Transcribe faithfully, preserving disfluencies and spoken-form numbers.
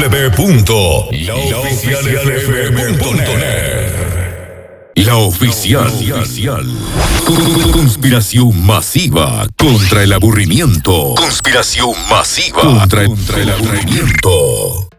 w punto la oficial f m punto net. La oficial. Conspiración masiva contra el aburrimiento. Conspiración masiva contra, contra el aburrimiento.